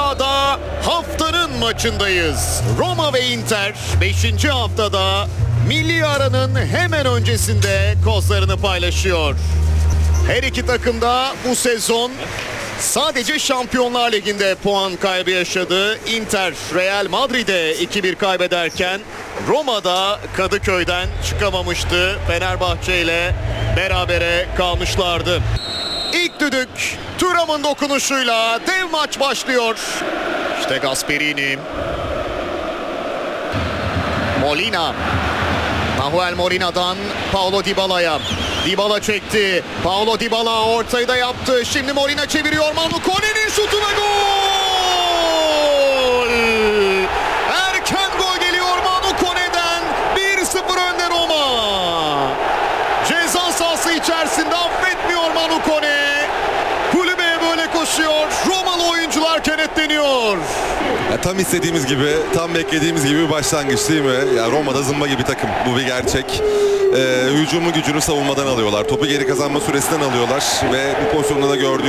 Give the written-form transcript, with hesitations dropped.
A'da haftanın maçındayız. Roma ve Inter 5. haftada milli aranın hemen öncesinde kozlarını paylaşıyor. Her iki takım da bu sezon sadece Şampiyonlar Ligi'nde puan kaybı yaşadı. Inter Real Madrid'e 2-1 kaybederken Roma'da Kadıköy'den çıkamamıştı. Fenerbahçe ile berabere kalmışlardı. İlk düdük Thuram'ın dokunuşuyla dev maç başlıyor. İşte Gasperini. Molina. Nahuel Molina'dan Paulo Dybala'ya. Dybala çekti. Paulo Dybala ortayı da yaptı. Şimdi Molina çeviriyor. Manu Kone'nin şutu ve gol! Erken gol geliyor Manu Kone'den. 1-0 önde Roma. Ceza sahası içerisinde affetmiyor Manu Kone. Kulübeye böyle koşuyor. Romalı oyuncular kenetleniyor. Tam istediğimiz gibi, tam beklediğimiz gibi bir başlangıç değil mi? Ya Roma'da zımba gibi takım. Bu bir gerçek. Hücumu gücünü savunmadan alıyorlar. Topu geri kazanma süresinden alıyorlar ve bu pozisyonda da gördüğümüz